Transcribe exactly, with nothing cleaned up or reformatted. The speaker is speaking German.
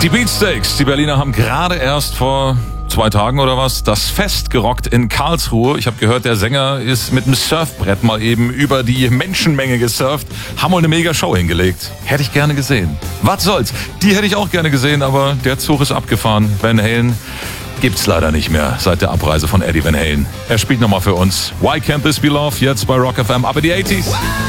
Die Beatsteaks, die Berliner haben gerade erst vor zwei Tagen oder was das Fest gerockt in Karlsruhe. Ich habe gehört, der Sänger ist mit dem Surfbrett mal eben über die Menschenmenge gesurft. Haben wohl eine mega Show hingelegt. Hätte ich gerne gesehen. Was soll's? Die hätte ich auch gerne gesehen, aber der Zug ist abgefahren. Van Halen gibt's leider nicht mehr seit der Abreise von Eddie Van Halen. Er spielt nochmal für uns Why Can't This Be Love jetzt bei Rock F M. Aber die achtziger.